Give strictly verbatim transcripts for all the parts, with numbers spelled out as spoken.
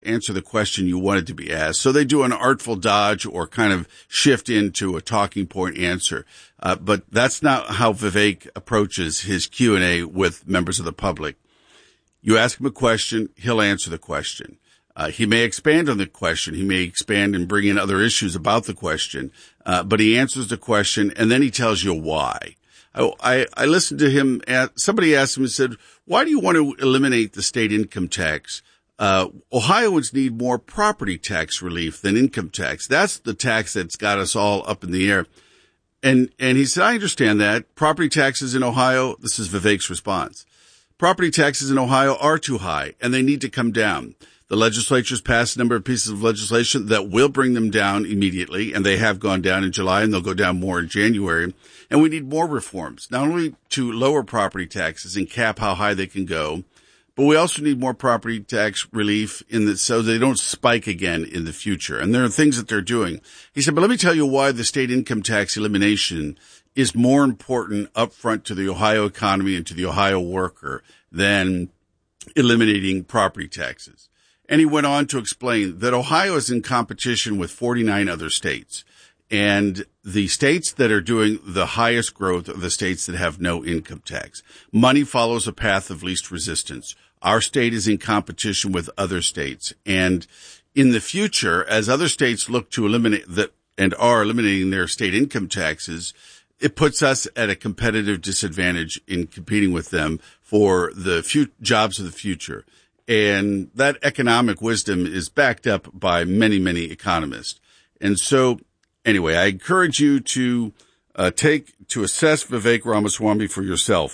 answer the question you wanted to be asked. So they do an artful dodge or kind of shift into a talking point answer. Uh, but that's not how Vivek approaches his Q and A with members of the public. You ask him a question, he'll answer the question. Uh, he may expand on the question. He may expand and bring in other issues about the question. Uh, but he answers the question and then he tells you why. I, I, I listened to him. At, somebody asked him and said, why do you want to eliminate the state income tax? Uh, Ohioans need more property tax relief than income tax. That's the tax that's got us all up in the air. And, and he said, I understand that. Property taxes in Ohio, this is Vivek's response. Property taxes in Ohio are too high and they need to come down. The legislature's passed a number of pieces of legislation that will bring them down immediately, and they have gone down in July, and they'll go down more in January. And we need more reforms, not only to lower property taxes and cap how high they can go, but we also need more property tax relief in the, so they don't spike again in the future. And there are things that they're doing. He said, but let me tell you why the state income tax elimination is more important upfront to the Ohio economy and to the Ohio worker than eliminating property taxes. And he went on to explain that Ohio is in competition with forty-nine other states. And the states that are doing the highest growth are the states that have no income tax. Money follows a path of least resistance. Our state is in competition with other states. And in the future, as other states look to eliminate that and are eliminating their state income taxes, it puts us at a competitive disadvantage in competing with them for the few jobs of the future. And that economic wisdom is backed up by many, many economists. And so, anyway, I encourage you to uh, take, to assess Vivek Ramaswamy for yourself.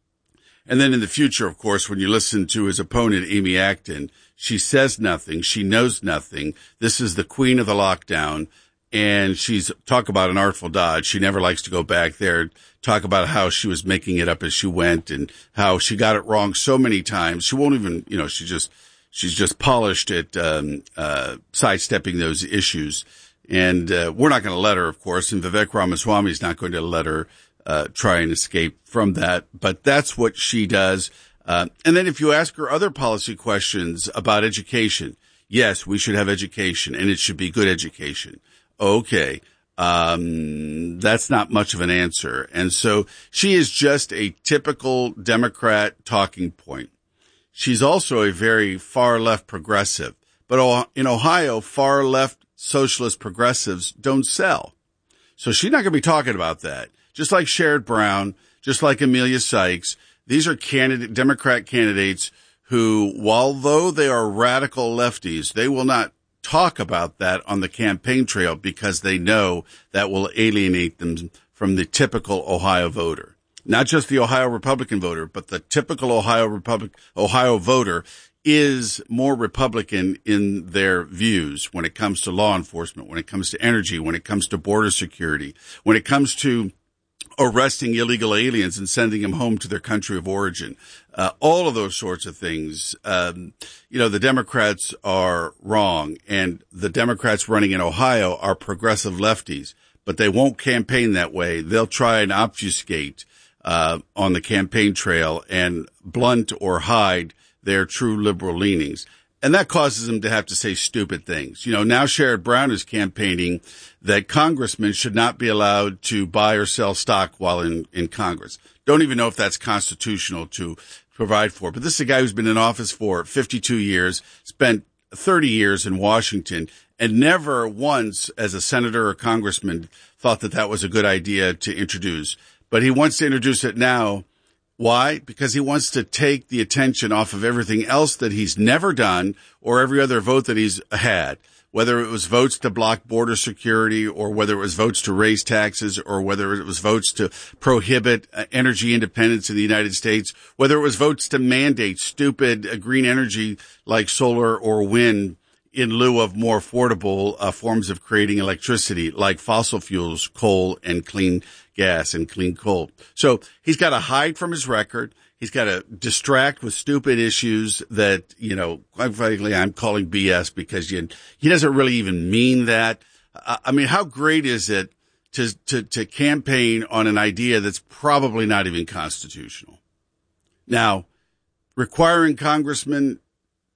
And then in the future, of course, when you listen to his opponent, Amy Acton, she says nothing. She knows nothing. This is the queen of the lockdown. And she's talk about an artful dodge. She never likes to go back there, talk about how she was making it up as she went and how she got it wrong so many times. She won't even, you know, she just, she's just polished at, um, uh, sidestepping those issues. And, uh, we're not going to let her, of course, and Vivek Ramaswamy is not going to let her, uh, try and escape from that. But that's what she does. Uh, and then if you ask her other policy questions about education, yes, we should have education and it should be good education. Okay. Um, that's not much of an answer. And so she is just a typical Democrat talking point. She's also a very far left progressive, but in Ohio, far left socialist progressives don't sell. So she's not going to be talking about that. Just like Sherrod Brown, just like Amelia Sykes, these are candidate, Democrat candidates who, although they are radical lefties, they will not talk about that on the campaign trail because they know that will alienate them from the typical Ohio voter. Not just the Ohio Republican voter, but the typical Ohio Republic, Ohio voter is more Republican in their views when it comes to law enforcement, when it comes to energy, when it comes to border security, when it comes to arresting illegal aliens and sending them home to their country of origin. Uh, all of those sorts of things. Um, you know, the Democrats are wrong, and the Democrats running in Ohio are progressive lefties, but they won't campaign that way. They'll try and obfuscate uh on the campaign trail and blunt or hide their true liberal leanings. And that causes them to have to say stupid things. You know, now Sherrod Brown is campaigning that congressmen should not be allowed to buy or sell stock while in, in Congress. Don't even know if that's constitutional to provide for. But this is a guy who's been in office for fifty-two years, spent thirty years in Washington, and never once as a senator or congressman thought that that was a good idea to introduce. But he wants to introduce it now. Why? Because he wants to take the attention off of everything else that he's never done or every other vote that he's had, whether it was votes to block border security or whether it was votes to raise taxes or whether it was votes to prohibit energy independence in the United States, whether it was votes to mandate stupid green energy like solar or wind in lieu of more affordable uh, forms of creating electricity like fossil fuels, coal, and clean gas and clean coal. So he's got to hide from his record. He's got to distract with stupid issues that, you know, quite frankly, I'm calling B S because you, he doesn't really even mean that. I mean, how great is it to, to, to campaign on an idea that's probably not even constitutional? Now, requiring congressmen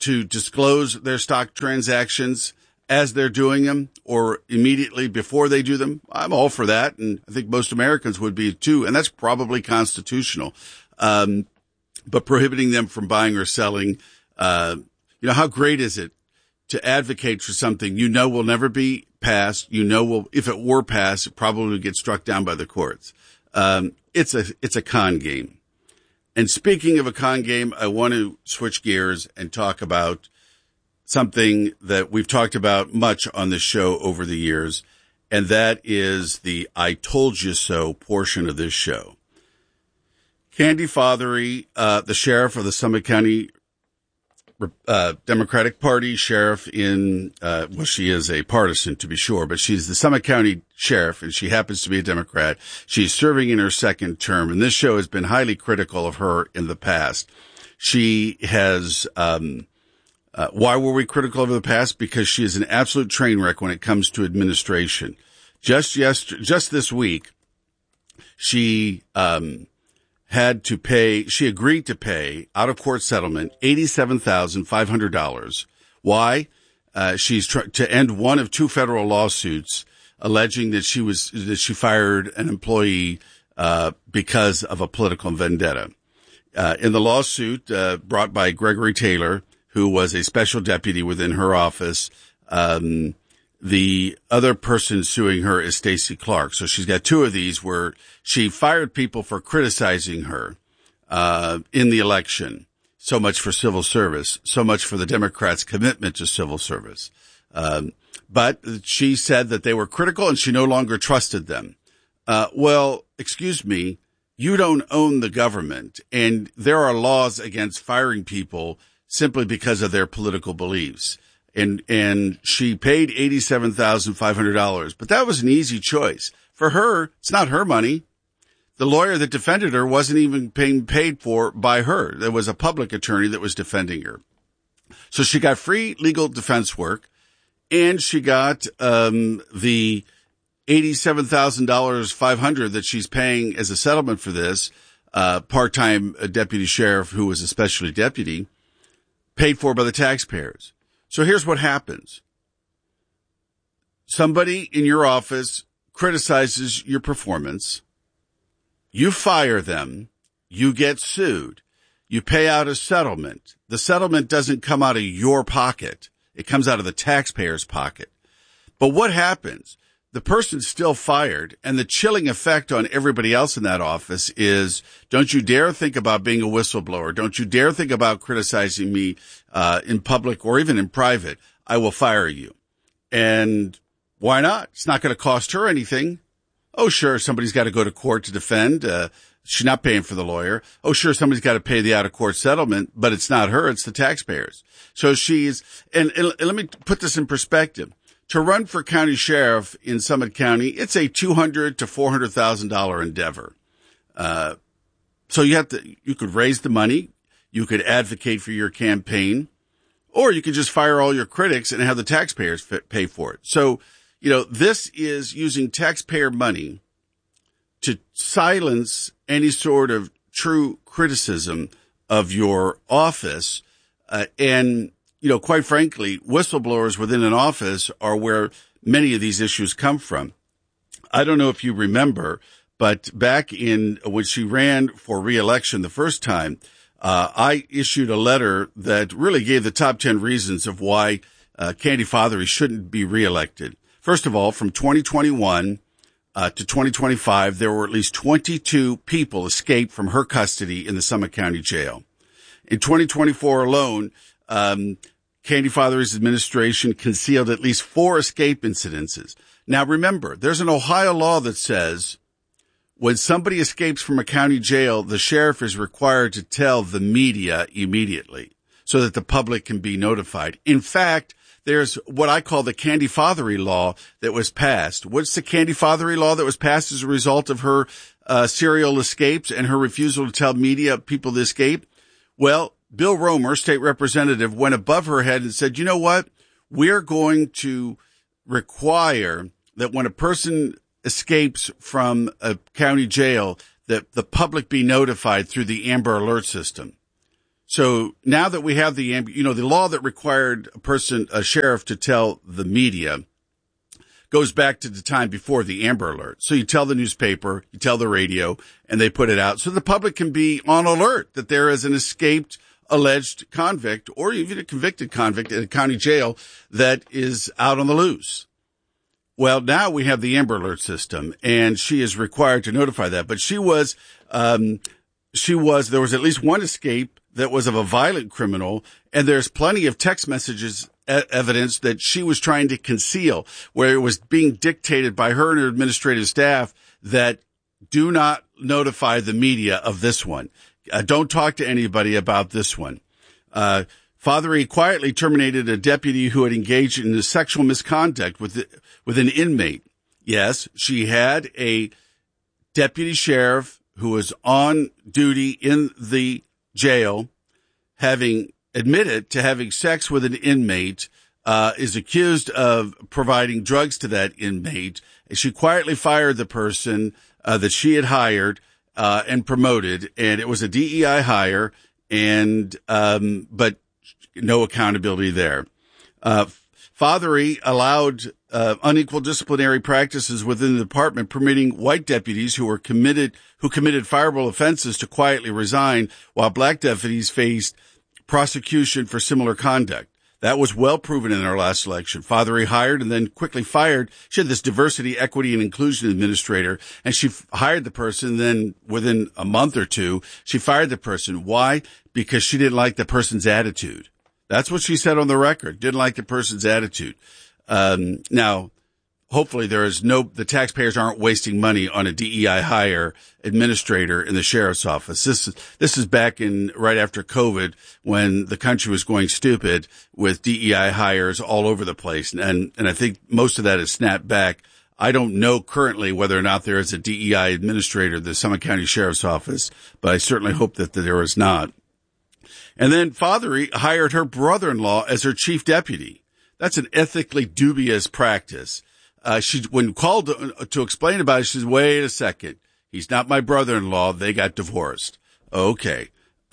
to disclose their stock transactions as they're doing them or immediately before they do them, I'm all for that. And I think most Americans would be too. And that's probably constitutional. Um, but prohibiting them from buying or selling, uh, you know, how great is it to advocate for something you know will never be passed? You know, will, if it were passed, it probably would get struck down by the courts. Um, it's a, it's a con game. And speaking of a con game, I want to switch gears and talk about something that we've talked about much on this show over the years, and that is the I told you so portion of this show. Candy Fothery, uh, the sheriff of the Summit County uh, Democratic Party, sheriff in, uh, well, she is a partisan to be sure, but she's the Summit County sheriff and she happens to be a Democrat. She's serving in her second term, and this show has been highly critical of her in the past. She has, um, Uh, why were we critical of the past? Because she is an absolute train wreck when it comes to administration. Just yesterday, just this week, she, um, had to pay, she agreed to pay out of court settlement eighty-seven thousand five hundred dollars. Why? Uh, she's trying to end one of two federal lawsuits alleging that she was, that she fired an employee, uh, because of a political vendetta. Uh, in the lawsuit, uh, brought by Gregory Taylor, who was a special deputy within her office. Um, the other person suing her is Stacey Clark. So she's got two of these where she fired people for criticizing her, uh, in the election. So much for civil service, so much for the Democrats' commitment to civil service. Um, but she said that they were critical and she no longer trusted them. Uh, well, excuse me, you don't own the government, and there are laws against firing people simply because of their political beliefs. And, and she paid eighty-seven thousand five hundred dollars, but that was an easy choice. For her, it's not her money. The lawyer that defended her wasn't even being paid for by her. There was a public attorney that was defending her. So she got free legal defense work, and she got, um, the eighty-seven thousand five hundred dollars that she's paying as a settlement for this, uh, part-time deputy sheriff who was a specialty deputy, paid for by the taxpayers. So here's what happens. Somebody in your office criticizes your performance. You fire them. You get sued. You pay out a settlement. The settlement doesn't come out of your pocket. It comes out of the taxpayer's pocket. But what happens? The person's still fired, and the chilling effect on everybody else in that office is, don't you dare think about being a whistleblower. Don't you dare think about criticizing me uh in public or even in private. I will fire you. And why not? It's not going to cost her anything. Oh, sure, somebody's got to go to court to defend. Uh she's not paying for the lawyer. Oh, sure, somebody's got to pay the out-of-court settlement, but it's not her, it's the taxpayers. So she's, and, and let me put this in perspective. To run for county sheriff in Summit County, it's a two hundred to four hundred thousand dollar endeavor. Uh, so you have to, you could raise the money, you could advocate for your campaign, or you could just fire all your critics and have the taxpayers pay for it. So, you know, this is using taxpayer money to silence any sort of true criticism of your office, uh, and you know, quite frankly, whistleblowers within an office are where many of these issues come from. I don't know if you remember, but back in when she ran for re-election the first time, uh, I issued a letter that really gave the top ten reasons of why uh, Candy Fothery shouldn't be re-elected. First of all, from twenty twenty-one uh, to twenty twenty-five, there were at least twenty-two people escaped from her custody in the Summit County Jail. In twenty twenty-four alone, um, Candy Fothery's administration concealed at least four escape incidences. Now remember, there's an Ohio law that says when somebody escapes from a county jail, the sheriff is required to tell the media immediately so that the public can be notified. In fact, there's what I call the Candy Fothery law that was passed. What's the Candy Fothery law that was passed as a result of her uh, serial escapes and her refusal to tell media people to escape? Well, Bill Romer, state representative, went above her head and said, you know what? We're going to require that when a person escapes from a county jail, that the public be notified through the Amber Alert system. So now that we have the, you know, the law that required a person, a sheriff to tell the media goes back to the time before the Amber Alert. So you tell the newspaper, you tell the radio, and they put it out so the public can be on alert that there is an escaped alleged convict or even a convicted convict in a county jail that is out on the loose. Well, now we have the Amber Alert system, and she is required to notify that. But she was, um, she was, there was at least one escape that was of a violent criminal, and there's plenty of text messages e- evidence that she was trying to conceal, where it was being dictated by her and her administrative staff that do not notify the media of this one. Uh, don't talk to anybody about this one. Uh, Father E. quietly terminated a deputy who had engaged in a sexual misconduct with, with an inmate. Yes, she had a deputy sheriff who was on duty in the jail, having admitted to having sex with an inmate, uh, is accused of providing drugs to that inmate. She quietly fired the person, uh, that she had hired, uh, and promoted, and it was a D E I hire, and, um, but no accountability there. Uh, Father E. allowed, uh, unequal disciplinary practices within the department, permitting white deputies who were committed, who committed fireable offenses to quietly resign, while black deputies faced prosecution for similar conduct. That was well proven in our last election. Father E. hired and then quickly fired. She had this diversity, equity, and inclusion administrator, and she f- hired the person. Then within a month or two, she fired the person. Why? Because she didn't like the person's attitude. That's what she said on the record. Didn't like the person's attitude. Um, now, hopefully there is no, the taxpayers aren't wasting money on a D E I hire administrator in the sheriff's office. This is, this is back in right after COVID when the country was going stupid with D E I hires all over the place. And, and I think most of that has snapped back. I don't know currently whether or not there is a D E I administrator at the Summit County Sheriff's Office, but I certainly hope that there is not. And then Father E. hired her brother-in-law as her chief deputy. That's an ethically dubious practice. Uh, she, when called to, to explain about it, she said, wait a second. He's not my brother-in-law. They got divorced. Okay.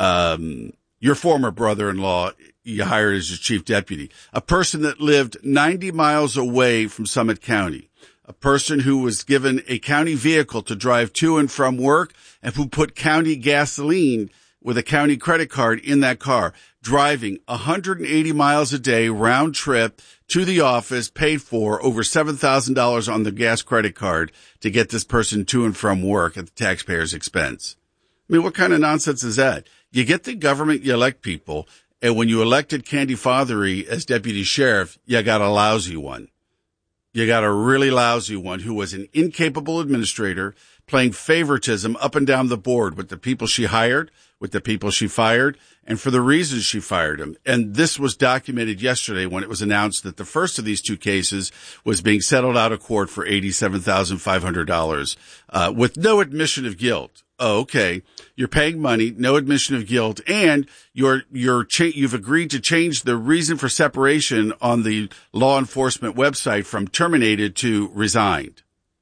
Um, your former brother-in-law, you hired as your chief deputy. A person that lived ninety miles away from Summit County. A person who was given a county vehicle to drive to and from work and who put county gasoline with a county credit card in that car, driving one hundred eighty miles a day round trip to the office, paid for over seven thousand dollars on the gas credit card to get this person to and from work at the taxpayer's expense. I mean, what kind of nonsense is that? You get the government, you elect people, and when you elected Candy Father E. as deputy sheriff, you got a lousy one. You got a really lousy one who was an incapable administrator, playing favoritism up and down the board with the people she hired, with the people she fired, and for the reasons she fired them. And this was documented yesterday when it was announced that the first of these two cases was being settled out of court for eighty-seven thousand five hundred dollars, uh, with no admission of guilt. Oh, okay. You're paying money, no admission of guilt, and you're, you're, cha- you've agreed to change the reason for separation on the law enforcement website from terminated to resigned.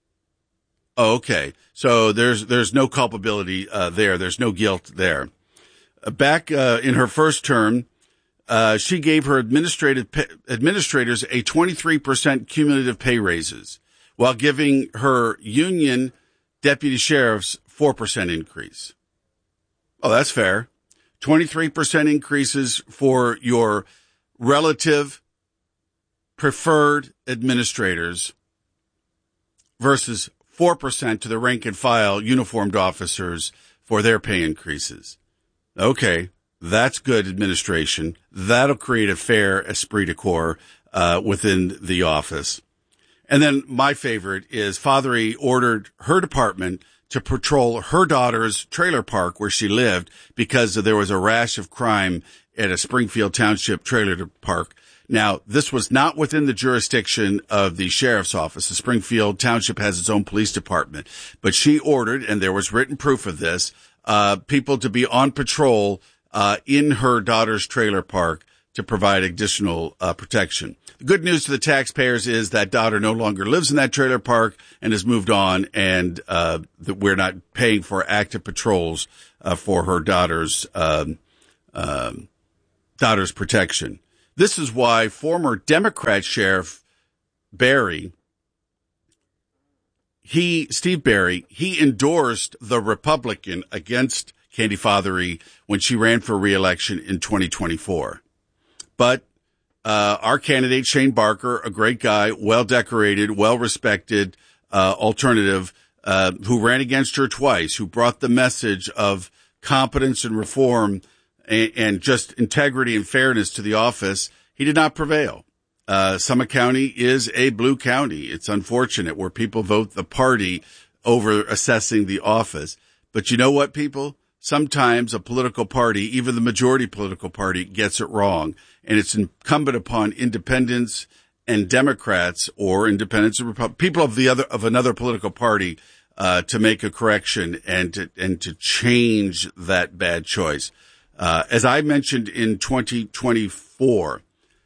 Oh, okay. So there's, there's no culpability, uh, there. There's no guilt there. Uh, back, uh, in her first term, uh, she gave her administrative, pa- administrators a twenty-three percent cumulative pay raises while giving her union deputy sheriffs four percent increase. Oh, that's fair. twenty-three percent increases for your relative preferred administrators versus four percent to the rank and file uniformed officers for their pay increases. Okay, that's good administration. That'll create a fair esprit de corps uh, within the office. And then my favorite is Father E. ordered her department to patrol her daughter's trailer park where she lived because there was a rash of crime at a Springfield Township trailer park. Now, this was not within the jurisdiction of the sheriff's office. The Springfield Township has its own police department, but she ordered, and there was written proof of this, uh, people to be on patrol, uh, in her daughter's trailer park to provide additional, uh, protection. The good news to the taxpayers is that daughter no longer lives in that trailer park and has moved on, and, uh, that we're not paying for active patrols, uh, for her daughter's, um, um, daughter's protection. This is why former Democrat Sheriff Barry, he, Steve Barry, he endorsed the Republican against Candy Fothery when she ran for re-election in twenty twenty-four. But uh, our candidate, Shane Barker, a great guy, well-decorated, well-respected uh, alternative, uh, who ran against her twice, who brought the message of competence and reform and, and just integrity and fairness to the office, he did not prevail. Uh, Summit County is a blue county. It's unfortunate where people vote the party over assessing the office. But you know what, people? Sometimes a political party, even the majority political party, gets it wrong. And it's incumbent upon independents and Democrats or independents and Republicans, people of the other, of another political party, uh, to make a correction and to, and to change that bad choice. Uh, as I mentioned in twenty twenty-four,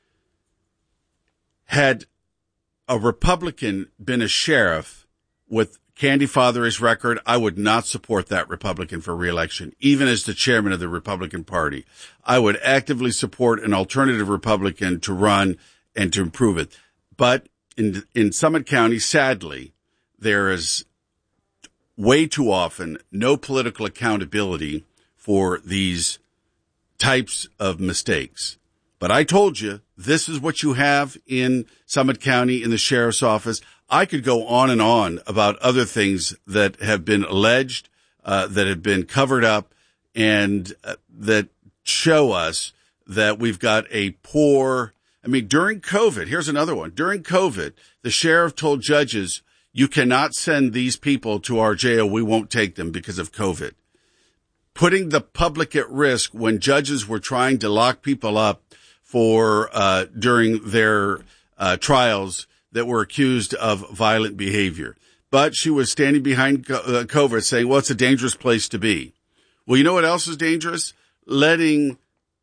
had a Republican been a sheriff with Candy Fothery's record, I would not support that Republican for re-election, even as the chairman of the Republican Party. I would actively support an alternative Republican to run and to improve it. But in in Summit County, sadly, there is way too often no political accountability for these types of mistakes. But I told you, this is what you have in Summit County in the sheriff's office. I could go on and on about other things that have been alleged, uh, that have been covered up, and uh, that show us that we've got a poor, I mean, during COVID, here's another one. During COVID, the sheriff told judges, you cannot send these people to our jail. We won't take them because of COVID. Putting the public at risk when judges were trying to lock people up for uh during their uh trials that were accused of violent behavior. But she was standing behind uh, COVID saying, well, it's a dangerous place to be. Well, you know what else is dangerous? Letting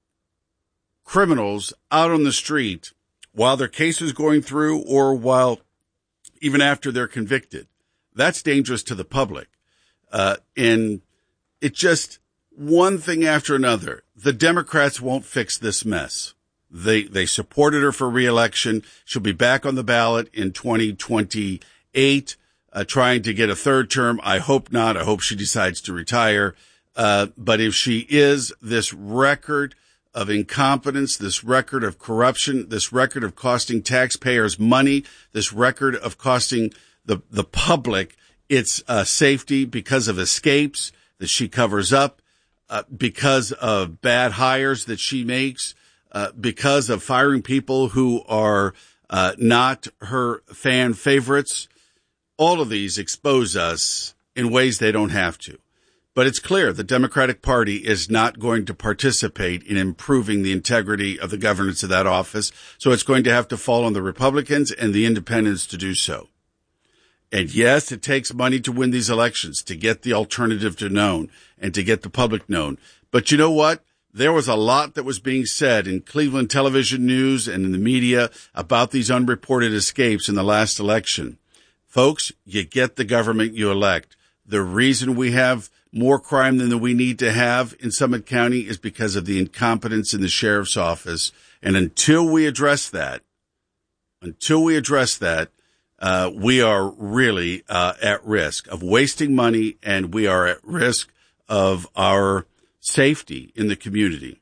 criminals out on the street while their case is going through or while even after they're convicted. That's dangerous to the public. Uh and it just one thing after another. The Democrats won't fix this mess. They, they supported her for re-election. She'll be back on the ballot in twenty twenty-eight, uh, trying to get a third term. I hope not. I hope she decides to retire. Uh, but if she is, this record of incompetence, this record of corruption, this record of costing taxpayers money, this record of costing the, the public its, uh, safety because of escapes that she covers up, uh, because of bad hires that she makes, Uh, because of firing people who are uh, not her fan favorites. All of these expose us in ways they don't have to. But it's clear the Democratic Party is not going to participate in improving the integrity of the governance of that office. So it's going to have to fall on the Republicans and the independents to do so. And yes, it takes money to win these elections, to get the alternative to known and to get the public known. But you know what? There was a lot that was being said in Cleveland television news and in the media about these unreported escapes in the last election. Folks, you get the government you elect. The reason we have more crime than we need to have in Summit County is because of the incompetence in the sheriff's office. And until we address that, until we address that, uh, we are really uh, at risk of wasting money, and we are at risk of our safety in the community.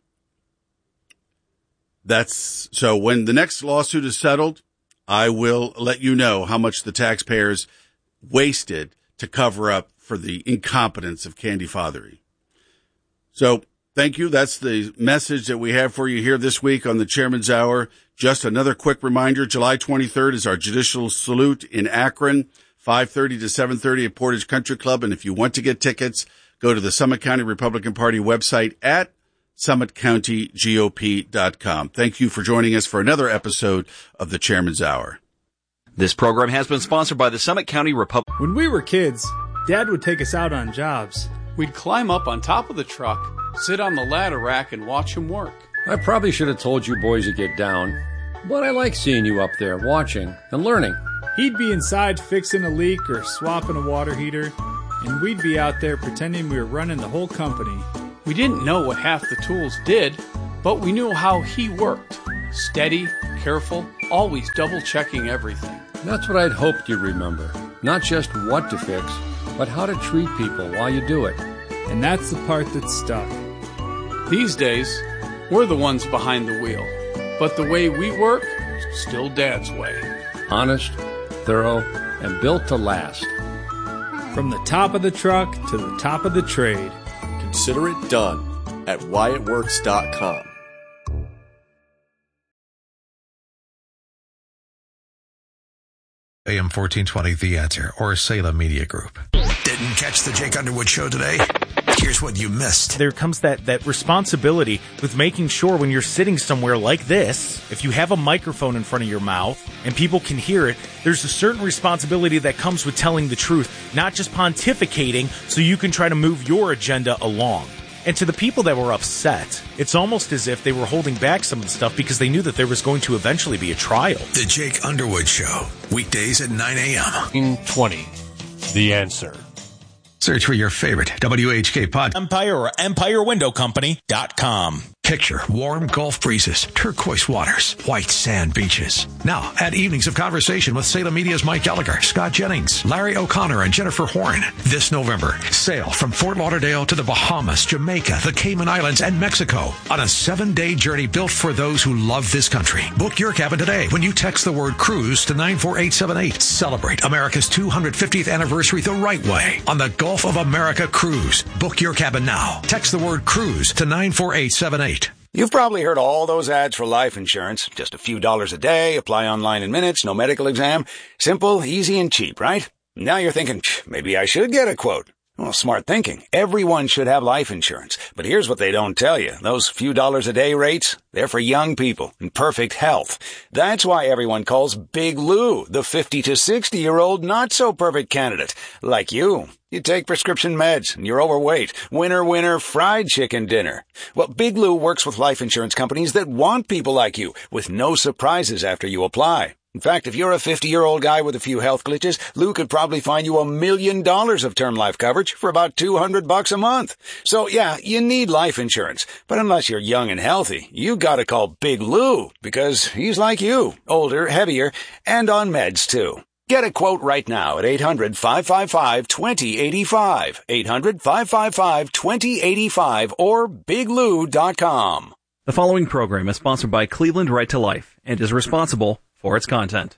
That's so when the next lawsuit is settled, I will let you know how much the taxpayers wasted to cover up for the incompetence of Candy Fothery. So thank you. That's the message that we have for you here this week on the Chairman's Hour. Just another quick reminder, July twenty-third is our judicial salute in Akron, five thirty to seven thirty at Portage Country Club. And if you want to get tickets, go to the Summit County Republican Party website at summit county G O P dot com. Thank you for joining us for another episode of the Chairman's Hour. This program has been sponsored by the Summit County Republican. When we were kids, Dad would take us out on jobs. We'd climb up on top of the truck, sit on the ladder rack, and watch him work. I probably should have told you boys to get down, but I like seeing you up there watching and learning. He'd be inside fixing a leak or swapping a water heater, and we'd be out there pretending we were running the whole company. We didn't know what half the tools did, but we knew how he worked. Steady, careful, always double-checking everything. That's what I'd hoped you'd remember. Not just what to fix, but how to treat people while you do it. And that's the part that stuck. These days, we're the ones behind the wheel. But the way we work, still Dad's way. Honest, thorough, and built to last. From the top of the truck to the top of the trade. Consider it done at Wyatt Works dot com. A M fourteen twenty, The Answer, or Salem Media Group. Didn't catch the Jake Underwood Show today? Here's what you missed. There comes that, that responsibility with making sure when you're sitting somewhere like this, if you have a microphone in front of your mouth and people can hear it, there's a certain responsibility that comes with telling the truth, not just pontificating so you can try to move your agenda along. And to the people that were upset, it's almost as if they were holding back some of the stuff because they knew that there was going to eventually be a trial. The Jake Underwood Show, weekdays at nine a.m. twenty, The Answer. Search for your favorite W H K pod. Empire or Empire Window Company dot com. Picture warm Gulf breezes, turquoise waters, white sand beaches. Now, add evenings of conversation with Salem Media's Mike Gallagher, Scott Jennings, Larry O'Connor, and Jennifer Horn. This November, sail from Fort Lauderdale to the Bahamas, Jamaica, the Cayman Islands, and Mexico on a seven-day journey built for those who love this country. Book your cabin today when you text the word cruise to nine four eight seven eight. Celebrate America's two hundred fiftieth anniversary the right way on the Gulf of America Cruise. Book your cabin now. Text the word cruise to nine four eight seven eight. You've probably heard all those ads for life insurance. Just a few dollars a day, apply online in minutes, no medical exam. Simple, easy, and cheap, right? Now you're thinking, maybe I should get a quote. Well, smart thinking. Everyone should have life insurance. But here's what they don't tell you. Those few dollars a day rates, they're for young people in perfect health. That's why everyone calls Big Lou the fifty to sixty-year-old not-so-perfect candidate. Like you. You take prescription meds, and you're overweight. Winner, winner, fried chicken dinner. Well, Big Lou works with life insurance companies that want people like you, with no surprises after you apply. In fact, if you're a fifty-year-old guy with a few health glitches, Lou could probably find you a million dollars of term life coverage for about two hundred bucks a month. So yeah, you need life insurance. But unless you're young and healthy, you gotta call Big Lou, because he's like you, older, heavier, and on meds too. Get a quote right now at eight hundred, five five five, two zero eight five, eight hundred, five five five, two zero eight five, or big lou dot com. The following program is sponsored by Cleveland Right to Life and is responsible for its content.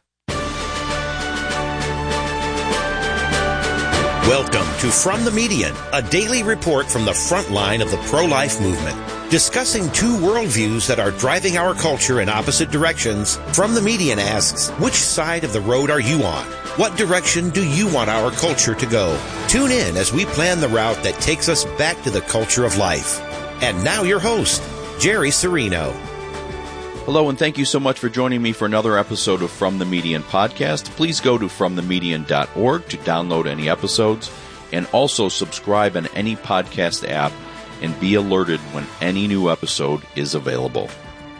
Welcome to From the Median, a daily report from the front line of the pro-life movement. Discussing two worldviews that are driving our culture in opposite directions, From the Median asks, which side of the road are you on? What direction do you want our culture to go? Tune in as we plan the route that takes us back to the culture of life. And now your host, Jerry Serino. Hello, and thank you so much for joining me for another episode of From the Median podcast. Please go to from the median dot org to download any episodes, and also subscribe on any podcast app and be alerted when any new episode is available.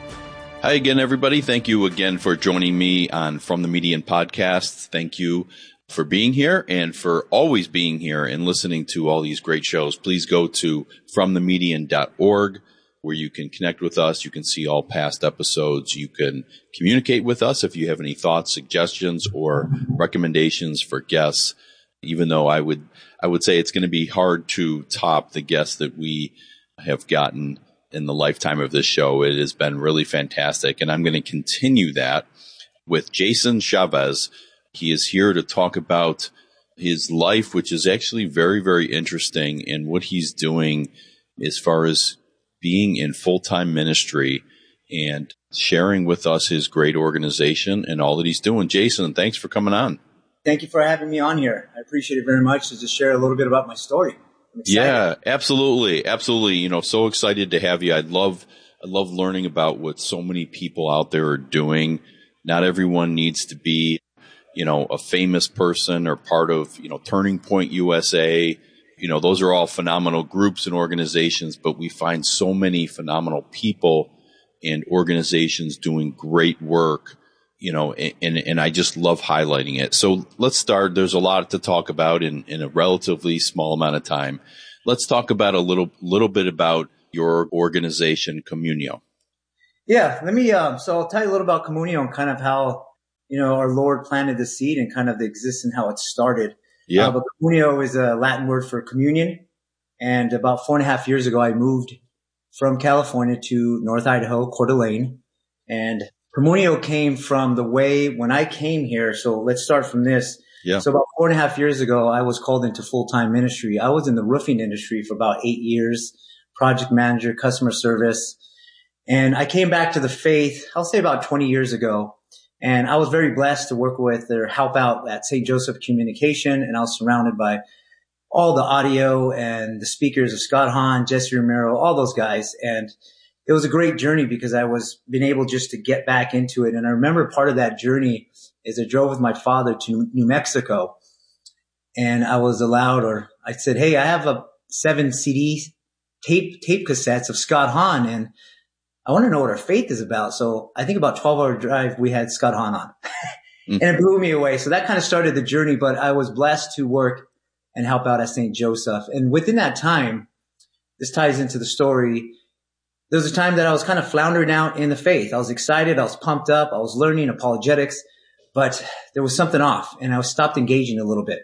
Hi again, everybody. Thank you again for joining me on From the Median podcast. Thank you for being here and for always being here and listening to all these great shows. Please go to from the median dot org, where you can connect with us. You can see all past episodes. You can communicate with us if you have any thoughts, suggestions, or recommendations for guests. Even though I would, I would say it's going to be hard to top the guests that we have gotten in the lifetime of this show. It has been really fantastic, and I'm going to continue that with Jason Chavez. He is here to talk about his life, which is actually very, very interesting, and what he's doing as far as being in full-time ministry and sharing with us his great organization and all that he's doing. Jason, thanks for coming on. Thank you for having me on here. I appreciate it very much to just share a little bit about my story. Yeah, absolutely. Absolutely. You know, so excited to have you. I love, I love learning about what so many people out there are doing. Not everyone needs to be, you know, a famous person or part of, you know, Turning Point U S A. You know, those are all phenomenal groups and organizations, but we find so many phenomenal people and organizations doing great work, you know, and, and I just love highlighting it. So let's start. There's a lot to talk about in, in a relatively small amount of time. let's talk about a little, little bit about your organization, Communio. Yeah, let me, um, so I'll tell you a little about Communio and kind of how, you know, our Lord planted the seed and kind of the existence, how it started. Yeah. Uh, but Communio is a Latin word for communion. And about four and a half years ago, I moved from California to North Idaho, Coeur d'Alene. And Communio came from the way when I came here. So let's start from this. Yeah. So about four and a half years ago, I was called into full-time ministry. I was in the roofing industry for about eight years, project manager, customer service. And I came back to the faith, I'll say about twenty years ago. And I was very blessed to work with or help out at Saint Joseph Communication. And I was surrounded by all the audio and the speakers of Scott Hahn, Jesse Romero, all those guys. And it was a great journey because I was been able just to get back into it. And I remember part of that journey is I drove with my father to New Mexico, and I was allowed, or I said, hey, I have a seven C D tape, tape cassettes of Scott Hahn, and I want to know what our faith is about. So I think about twelve hour drive, we had Scott Hahn on mm-hmm. and it blew me away. So that kind of started the journey, but I was blessed to work and help out at Saint Joseph. And within that time, this ties into the story. There was a time that I was kind of floundering out in the faith. I was excited. I was pumped up. I was learning apologetics, but there was something off and I was stopped engaging a little bit.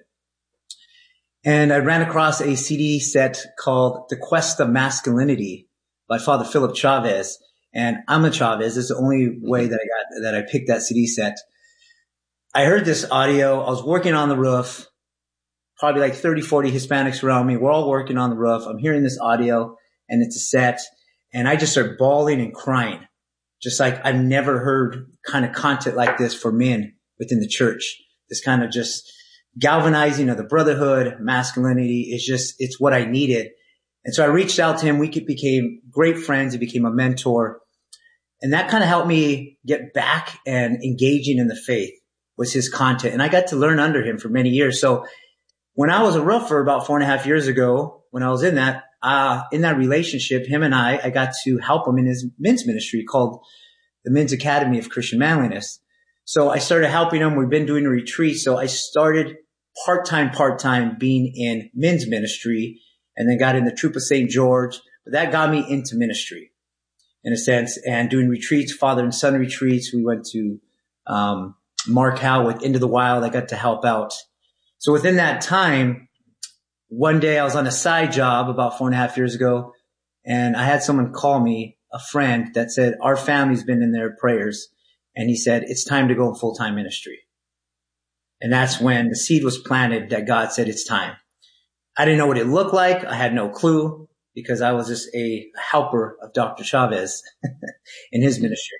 And I ran across a C D set called The Quest of Masculinity by Father Philip Chavez. And I'm a Chavez. It's the only way that I got, that I picked that C D set. I heard this audio. I was working on the roof, probably like thirty, forty Hispanics around me. We're all working on the roof. I'm hearing this audio and it's a set. And I just started bawling and crying, just like I've never heard kind of content like this for men within the church. This kind of just galvanizing of the brotherhood, masculinity is just, it's what I needed. And so I reached out to him. We became great friends. He became a mentor. And that kind of helped me get back and engaging in the faith was his content. And I got to learn under him for many years. So when I was a roofer about four and a half years ago, when I was in that, uh, in that relationship, him and I, I got to help him in his men's ministry called the Men's Academy of Christian Manliness. So I started helping him. We've been doing a retreat. So I started part-time, part-time being in men's ministry and then got in the Troop of Saint George. But that got me into ministry in a sense and doing retreats, father and son retreats. We went to, um, Mark Howe with Into the Wild. I got to help out. So within that time, one day I was on a side job about four and a half years ago, and I had someone call me, a friend that said, our family's been in their prayers. And he said, it's time to go in full-time ministry. And that's when the seed was planted that God said, it's time. I didn't know what it looked like. I had no clue because I was just a helper of Doctor Chavez in his ministry.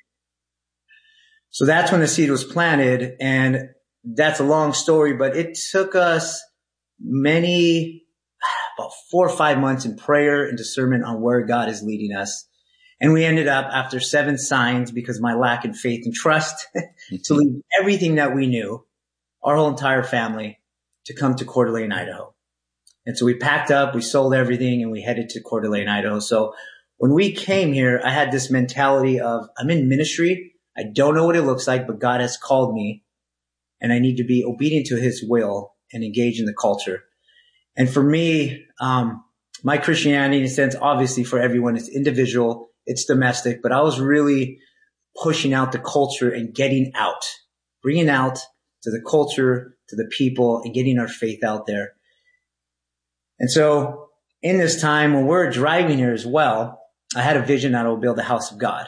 So that's when the seed was planted. And that's a long story, but it took us many, about four or five months in prayer and discernment on where God is leading us. And we ended up after seven signs because my lack in faith and trust to leave everything that we knew, our whole entire family, to come to Coeur d'Alene, Idaho. And so we packed up, we sold everything, and we headed to Coeur d'Alene, Idaho. So when we came here, I had this mentality of I'm in ministry. I don't know what it looks like, but God has called me and I need to be obedient to his will and engage in the culture. And for me, um, my Christianity, in a sense, obviously for everyone, it's individual, it's domestic, but I was really pushing out the culture and getting out, bringing out to the culture, to the people, and getting our faith out there. And so in this time when we're driving here as well, I had a vision that I would build a house of God.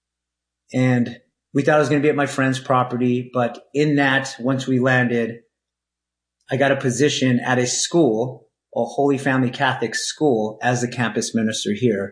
And we thought it was going to be at my friend's property. But in that, once we landed, I got a position at a school, a Holy Family Catholic school, as the campus minister here.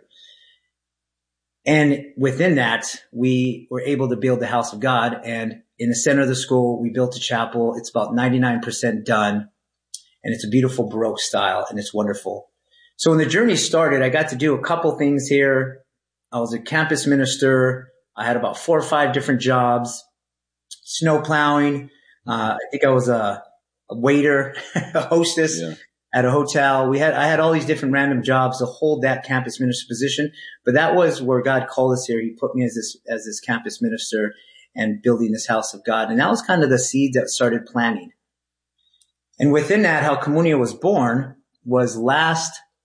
And within that, we were able to build the house of God. And in the center of the school, we built a chapel. It's about ninety-nine percent done. And it's a beautiful Baroque style, and it's wonderful. So when the journey started, I got to do a couple things here. I was a campus minister. I had about four or five different jobs, snow plowing. Uh, I think I was a, a waiter, a hostess yeah. at a hotel. We had, I had all these different random jobs to hold that campus minister position. But that was where God called us here. He put me as this, as this campus minister and building this house of God. And that was kind of the seed that started planting. And within that, how Communio was born was last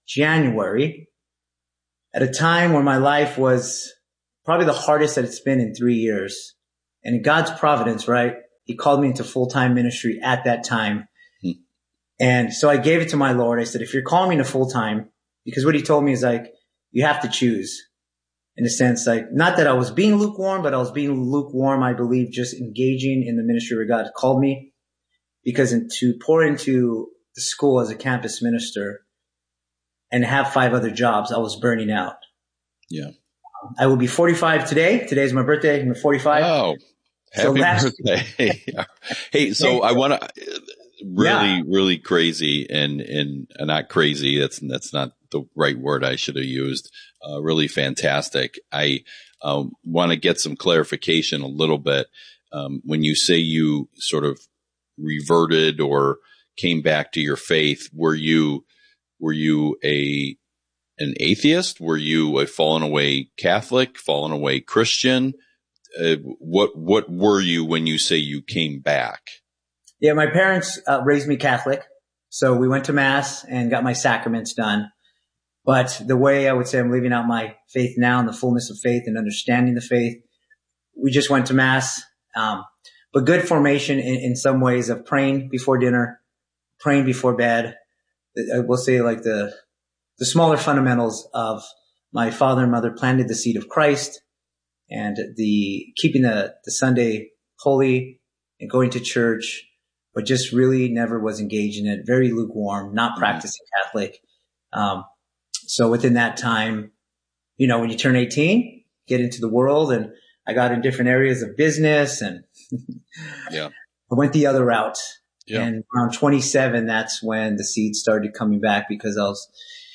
January, at a time where my life was probably the hardest that it's been in three years. And in God's providence, right, he called me into full-time ministry at that time. Hmm. And so I gave it to my Lord. I said, if you're calling me to full-time, because what he told me is like, you have to choose. In a sense, like, not that I was being lukewarm, but I was being lukewarm, I believe, just engaging in the ministry where God called me. Because in, to pour into the school as a campus minister and have five other jobs, I was burning out. Yeah. I will be forty-five today. Today's my birthday. I'm forty-five. Oh, happy so last- birthday. Hey, so I want to really, yeah. really crazy and, and uh, not crazy. That's, that's not the right word I should have used. Uh, really fantastic. I um, want to get some clarification a little bit. Um, when you say you sort of reverted or came back to your faith, were you, were you a, an atheist? Were you a fallen away Catholic, fallen away Christian? Uh, what, what were you when you say you came back? Yeah, my parents uh, raised me Catholic. So we went to mass and got my sacraments done. But the way I would say I'm living out my faith now in the fullness of faith and understanding the faith, we just went to mass. Um, but good formation in, in some ways of praying before dinner, praying before bed. I will say like the, the smaller fundamentals of my father and mother planted the seed of Christ and the keeping the, the Sunday holy and going to church, but just really never was engaged in it. Very lukewarm, not practicing Catholic. Um, so within that time, you know, when you turn eighteen, get into the world, and I got in different areas of business and yeah, I went the other route. Yeah. And around twenty-seven, that's when the seed started coming back because I was,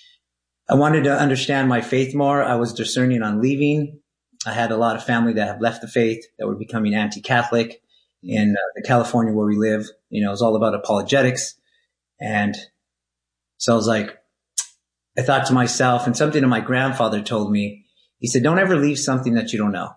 I wanted to understand my faith more. I was discerning on leaving. I had a lot of family that have left the faith that were becoming anti-Catholic in uh, the California where we live. You know, it was all about apologetics. And so I was like, I thought to myself, and something that my grandfather told me, he said, don't ever leave something that you don't know.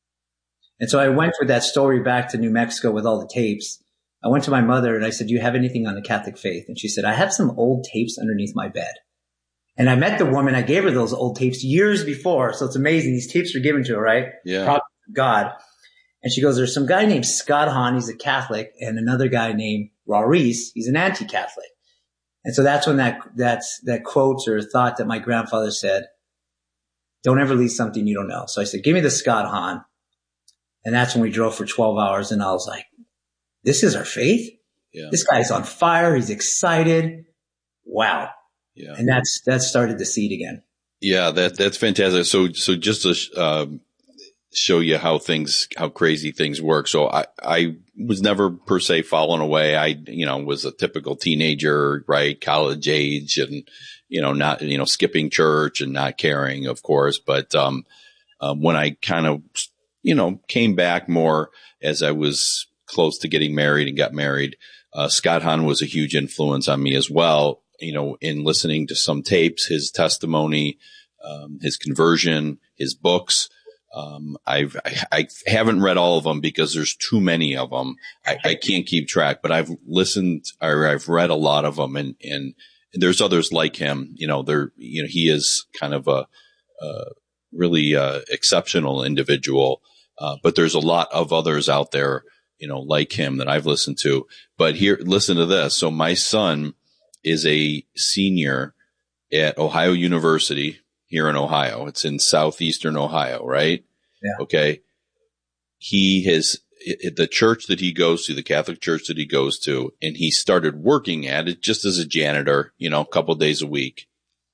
And so I went with that story back to New Mexico with all the tapes. I went to my mother and I said, do you have anything on the Catholic faith? And she said, I have some old tapes underneath my bed. And I met the woman. I gave her those old tapes years before. So it's amazing. These tapes were given to her, right? Yeah. Probably God. And she goes, there's some guy named Scott Hahn. He's a Catholic, and another guy named Maurice. He's an anti-Catholic. And so that's when that, that's, that quote or thought that my grandfather said, don't ever leave something you don't know. So I said, give me the Scott Hahn. And that's when we drove for twelve hours. And I was like, this is our faith. Yeah. This guy's on fire. He's excited. Wow. Yeah. And that's, that started the seed again. Yeah. That, that's fantastic. So, so just to, uh, show you how things, how crazy things work. So I, I was never per se fallen away. I, you know, was a typical teenager, right? College age and, you know, not, you know, skipping church and not caring, of course. But, um, um, when I kind of, you know, came back more as I was close to getting married and got married, uh, Scott Hahn was a huge influence on me as well, you know, in listening to some tapes, his testimony, um, his conversion, his books. Um, I've, I, I haven't read all of them because there's too many of them. I, I can't keep track, but I've listened or I've read a lot of them, and, and there's others like him. You know, there, you know, he is kind of a, uh, really, uh, exceptional individual. Uh, but there's a lot of others out there, you know, like him that I've listened to. But here, listen to this. So my son is a senior at Ohio University. Here in Ohio. It's in southeastern Ohio, right? Yeah. Okay. He has the church that he goes to, the Catholic church that he goes to, and he started working at it just as a janitor, you know, a couple of days a week.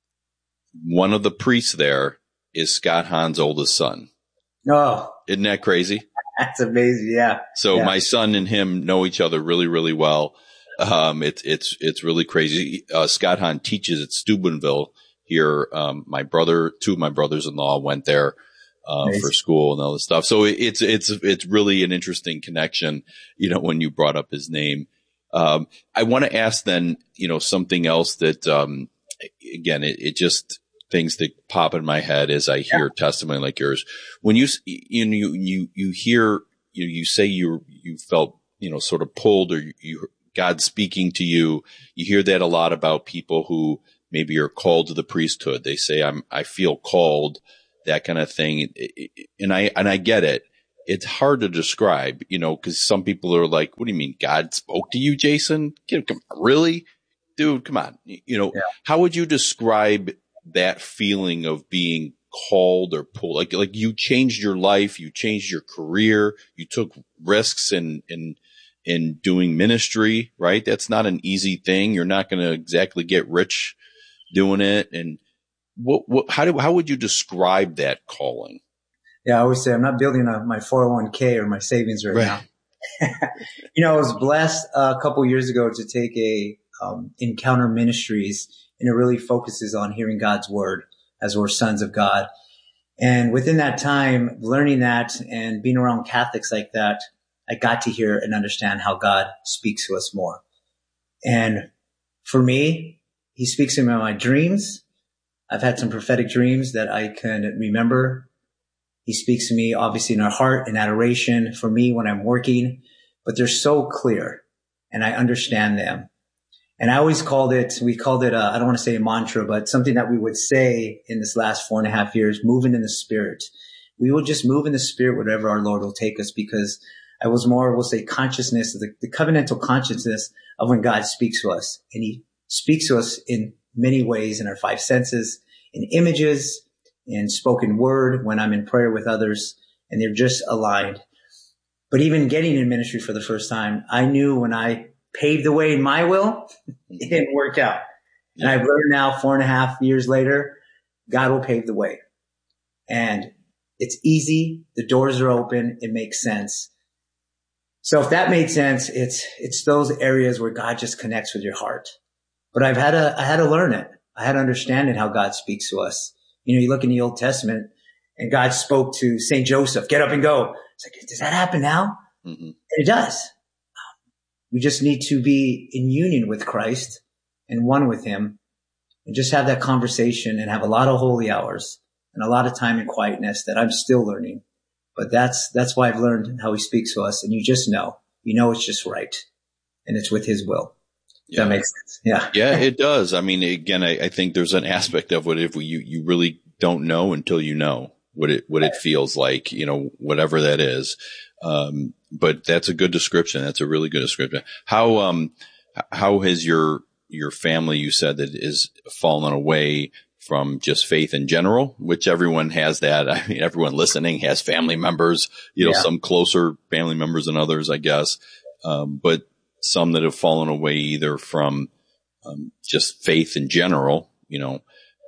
One of the priests there is Scott Hahn's oldest son. Oh, isn't that crazy? That's amazing. Yeah. So yeah. my son and him know each other really, really well. Um, it's, it's, it's really crazy. Uh, Scott Hahn teaches at Steubenville. Here, um, my brother, two of my brothers-in-law went there, uh, nice. for school and all this stuff. So it's, it's, it's really an interesting connection, you know, when you brought up his name. Um, I want to ask then, you know, something else that, um, again, it, it just things that pop in my head as I hear yeah. testimony like yours. When you, you, you, you, you hear, you, you say you, you felt, you know, sort of pulled or you, you, God speaking to you, you hear that a lot about people who maybe you're called to the priesthood. They say, I'm, I feel called, that kind of thing. And I, and I get it. It's hard to describe, you know, because some people are like, what do you mean God spoke to you, Jason? Come on, really? Dude, come on. You know, yeah. How would you describe that feeling of being called or pulled? Like, like you changed your life, you changed your career, you took risks in, in, in doing ministry, right? That's not an easy thing. You're not going to exactly get rich doing it. And what, what, how do, how would you describe that calling? Yeah, I always say I'm not building a, my four oh one k or my savings right, right. now. You know, I was blessed uh, a couple years ago to take a um, Encounter Ministries, and it really focuses on hearing God's word as we're sons of God. And within that time, learning that and being around Catholics like that, I got to hear and understand how God speaks to us more. And for me, he speaks to me in my dreams. I've had some prophetic dreams that I can remember. He speaks to me, obviously, in our heart and adoration for me when I'm working, but they're so clear and I understand them. And I always called it, we called it, a, I don't want to say a mantra, but something that we would say in this last four and a half years, moving in the Spirit. We will just move in the Spirit wherever our Lord will take us, because I was more, we'll say, consciousness, the, the covenantal consciousness of when God speaks to us. And he speaks to us in many ways, in our five senses, in images, in spoken word, when I'm in prayer with others, and they're just aligned. But even getting in ministry for the first time, I knew when I paved the way in my will, it didn't work out. And I've learned now, four and a half years later, God will pave the way. And it's easy. The doors are open. It makes sense. So if that made sense, it's, it's those areas where God just connects with your heart. But I've had to, I had to learn it. I had to understand it, how God speaks to us. You know, you look in the Old Testament and God spoke to Saint Joseph, get up and go. It's like, does that happen now? Mm-hmm. And it does. We just need to be in union with Christ and one with him, and just have that conversation and have a lot of holy hours and a lot of time in quietness that I'm still learning. But that's, that's why I've learned how he speaks to us. And you just know, you know, it's just right. And it's with his will. Yeah. That makes sense. Yeah. Yeah, it does. I mean, again, I, I think there's an aspect of what if you, you really don't know until you know what it, what it feels like, you know, whatever that is. Um, but that's a good description. That's a really good description. How, um, how has your, your family, you said, that is fallen away from just faith in general, which everyone has that. I mean, everyone listening has family members, you know, yeah. Some closer family members than others, I guess. Um, but some that have fallen away either from um, just faith in general, you know,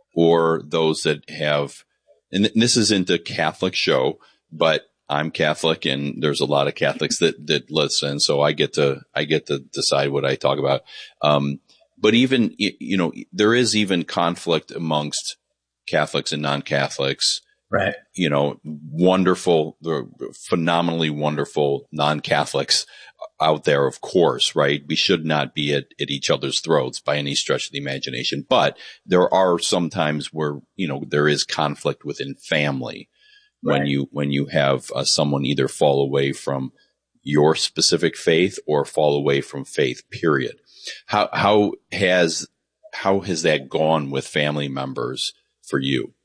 or those that have, and th- this isn't a Catholic show, but I'm Catholic and there's a lot of Catholics that, that listen. So I get to, I get to decide what I talk about. Um, but even, you know, there is even conflict amongst Catholics and non-Catholics. Right. You know, wonderful, phenomenally wonderful non-Catholics out there, of course, right? We should not be at, at each other's throats by any stretch of the imagination. But there are some times where, you know, there is conflict within family when right. you, when you have uh, someone either fall away from your specific faith or fall away from faith, period. How, how has, how has that gone with family members for you?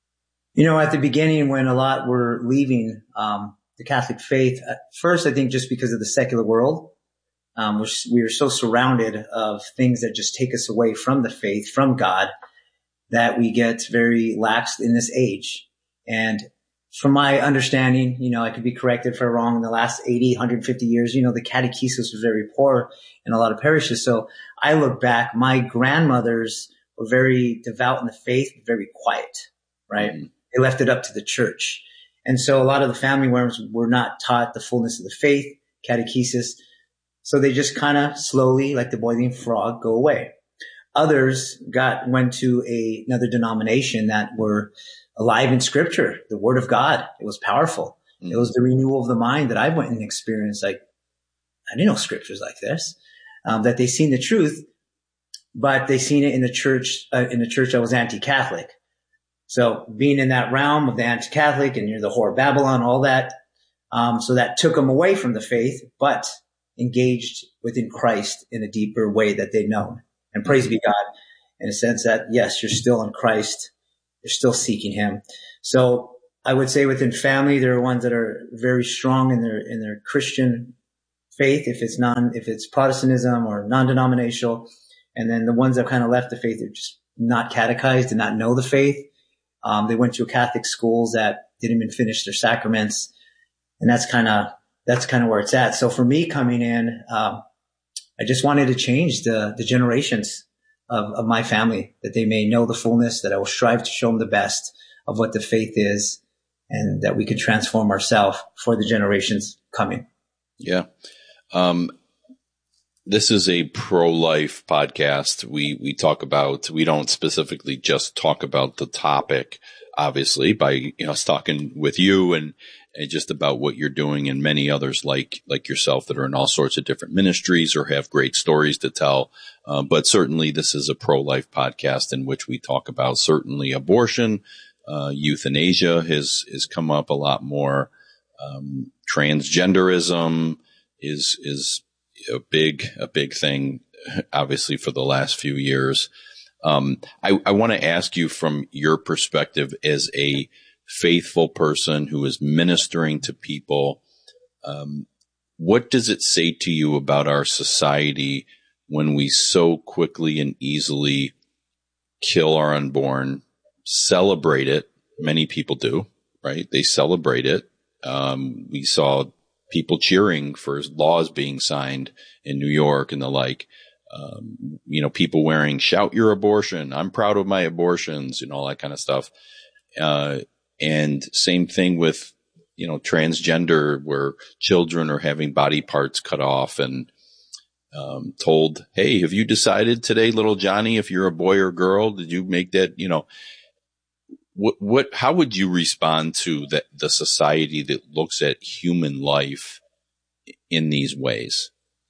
You know, at the beginning, when a lot were leaving, um, the Catholic faith, at first, I think just because of the secular world, um, we're, we are so surrounded of things that just take us away from the faith, from God, that we get very lax in this age. And from my understanding, you know, I could be corrected if I'm wrong, in the last eighty, one hundred fifty years, you know, the catechesis was very poor in a lot of parishes. So I look back, my grandmothers were very devout in the faith, very quiet, right? Mm-hmm. They left it up to the church. And so a lot of the family members were not taught the fullness of the faith, catechesis. So they just kind of slowly, like the boiling frog, go away. Others got, went to a, another denomination that were alive in scripture, the word of God. It was powerful. Mm-hmm. It was the renewal of the mind that I went and experienced. Like, I didn't know scriptures like this, um, that they seen the truth, but they seen it in the church, uh, in the church that was anti-Catholic. So being in that realm of the anti-Catholic and you're the whore of Babylon, all that. Um, so that took them away from the faith, but engaged within Christ in a deeper way that they'd known. And praise be God. in a sense that, yes, you're still in Christ. You're still seeking him. So I would say within family, there are ones that are very strong in their, in their Christian faith, if it's non, if it's Protestantism or non-denominational. And then the ones that kind of left the faith are just not catechized, did not know the faith. Um, they went to Catholic schools that didn't even finish their sacraments. And that's kind of, that's kind of where it's at. So for me coming in, um, I just wanted to change the, the generations of, of my family, that they may know the fullness, that I will strive to show them the best of what the faith is, and that we could transform ourselves for the generations coming. Yeah. Um, this is a pro-life podcast. We, we talk about, we don't specifically just talk about the topic, obviously, by, you know, us talking with you and, and just about what you're doing, and many others like, like yourself that are in all sorts of different ministries or have great stories to tell. Uh, but certainly this is a pro-life podcast in which we talk about certainly abortion, uh, euthanasia has, has come up a lot more. Um, transgenderism is, is a big, a big thing, obviously, for the last few years. Um, I, I want to ask you from your perspective as a faithful person who is ministering to people, um, what does it say to you about our society when we so quickly and easily kill our unborn, celebrate it? Many people do, right? They celebrate it. Um, we saw people cheering for laws being signed in New York and the like. Um, you know, people wearing "shout your abortion," "I'm proud of my abortions," and all that kind of stuff. Uh, and same thing with, you know, transgender, where children are having body parts cut off and um, told, "Hey, have you decided today, little Johnny, if you're a boy or girl? Did you make that?" You know, what, what, how would you respond to that, the society that looks at human life in these ways?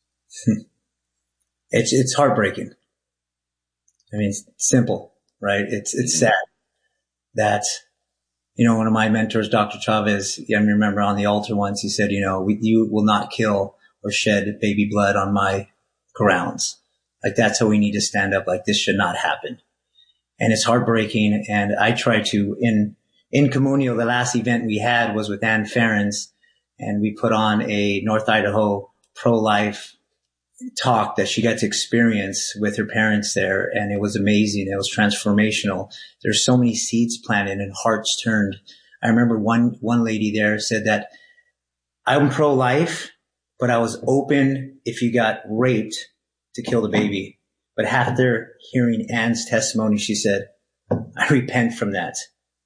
It's, it's heartbreaking. I mean, it's simple, right? It's, it's mm-hmm. sad that, you know, one of my mentors, Doctor Chavez, I remember on the altar once, he said, you know, we, you will not kill or shed baby blood on my grounds. Like, that's how we need to stand up. Like, this should not happen. And it's heartbreaking. And I try to, in, in Comunio, the last event we had was with Ann Ferens, and we put on a North Idaho pro-life talk that she got to experience with her parents there. And it was amazing. It was transformational. There's so many seeds planted and hearts turned. I remember one, one lady there said that I'm pro-life, but I was open if you got raped to kill the baby. But after hearing Ann's testimony, she said, I repent from that.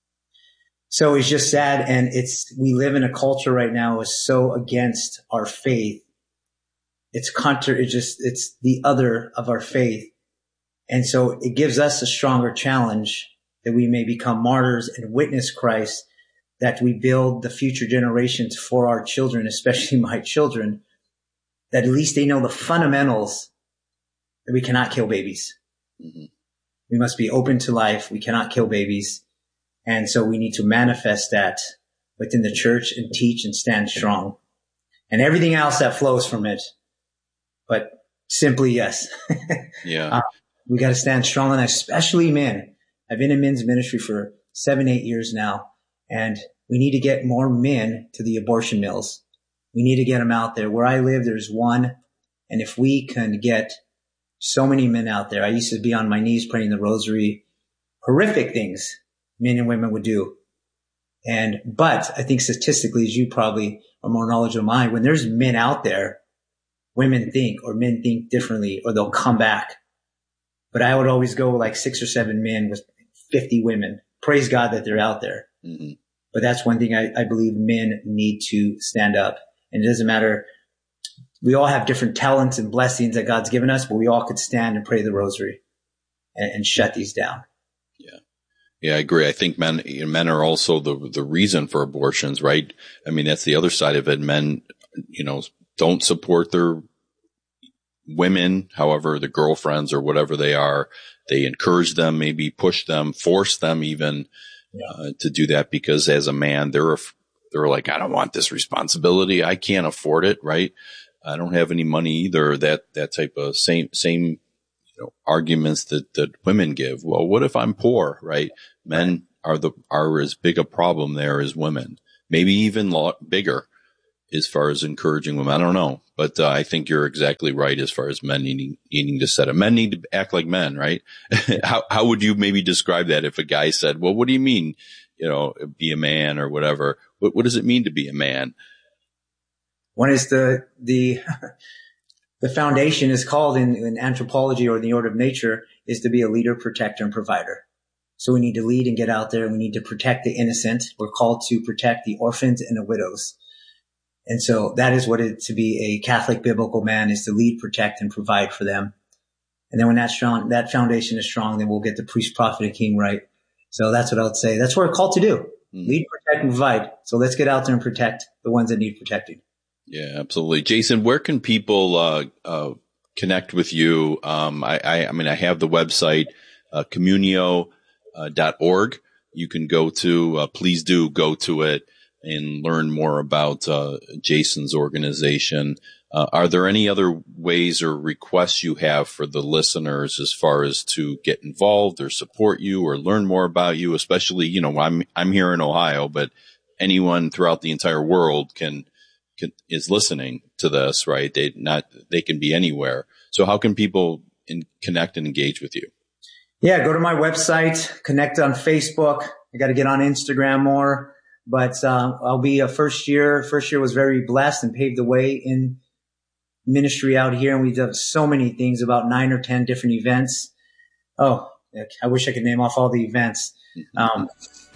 So it's just sad. And it's, we live in a culture right now is so against our faith. It's contra, it's just, it's the other of our faith. And so it gives us a stronger challenge that we may become martyrs and witness Christ, that we build the future generations for our children, especially my children, that at least they know the fundamentals that we cannot kill babies. Mm-hmm. We must be open to life. We cannot kill babies. And so we need to manifest that within the church and teach and stand strong, and everything else that flows from it. But simply, yes. Yeah. Uh, we got to stand strong on that, especially men. I've been in men's ministry for seven, eight years now, and we need to get more men to the abortion mills. We need to get them out there. Where I live, there's one. And if we can get so many men out there, I used to be on my knees praying the rosary, horrific things men and women would do. And, but I think statistically, as you probably are more knowledgeable than mine, when there's men out there, women think, or men think differently, or they'll come back. But I would always go like six or seven men with fifty women. Praise God that they're out there. Mm-hmm. But that's one thing I, I believe men need to stand up. And it doesn't matter. We all have different talents and blessings that God's given us, but we all could stand and pray the rosary and, and shut these down. Yeah. Yeah, I agree. I think men, men are also the, the reason for abortions, right? I mean, that's the other side of it. Men, you know, don't support their women, however, the girlfriends or whatever they are. They encourage them, maybe push them, force them even yeah. uh, to do that, because as a man, they're, they're like, I don't want this responsibility. I can't afford it, right? I don't have any money either. That, that type of same, same you know, arguments that, that women give. Well, what if I'm poor, right? Men are the, are as big a problem there as women, maybe even lot bigger as far as encouraging women. I don't know, but uh, I think you're exactly right as far as men needing, needing to set up. Men need to act like men, right? how, how would you maybe describe that if a guy said, well, what do you mean, you know, be a man or whatever? What, what does it mean to be a man? One is the, the, the foundation is called in, in anthropology or the order of nature is to be a leader, protector, and provider. So we need to lead and get out there. We need to protect the innocent. We're called to protect the orphans and the widows. And so that is what it to be a Catholic biblical man is to lead, protect, and provide for them. And then when that strong, that foundation is strong, then we'll get the priest, prophet, and king right. So that's what I would say. That's what we're called to do. Mm. Lead, protect, and provide. So let's get out there and protect the ones that need protecting. Yeah, absolutely. Jason, where can people uh, uh, connect with you? Um, I, I, I mean, I have the website, uh, communio dot org. You can go to, uh, please do go to it and learn more about uh, Jason's organization. Uh, are there any other ways or requests you have for the listeners as far as to get involved or support you or learn more about you? Especially, you know, I'm I'm here in Ohio, but anyone throughout the entire world can, can is listening to this, right? They not they can be anywhere. So how can people in, connect and engage with you? Yeah, go to my website, connect on Facebook. I got to get on Instagram more. But uh, I'll be a first year. First year was very blessed and paved the way in ministry out here. And we've done so many things, about nine or ten different events. Oh, I wish I could name off all the events. Um,